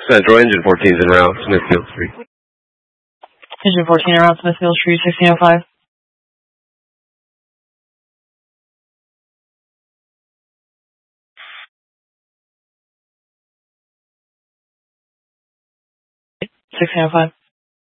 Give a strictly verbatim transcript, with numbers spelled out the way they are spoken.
Central, engine fourteen is en route, Smithfield Street. Engine fourteen en route, Smithfield Street, sixteen oh five. sixteen oh five.